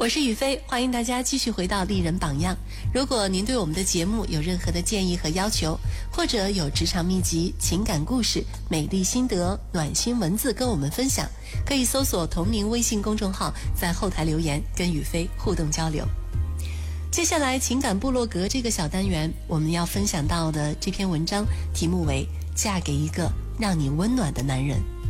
我是雨飞，欢迎大家继续回到丽人榜样。如果您对我们的节目有任何的建议和要求，或者有职场秘籍、情感故事、美丽心得、暖心文字跟我们分享，可以搜索同名微信公众号，在后台留言跟雨飞互动交流。接下来情感部落格这个小单元，我们要分享到的这篇文章题目为《嫁给一个让你温暖的男人》。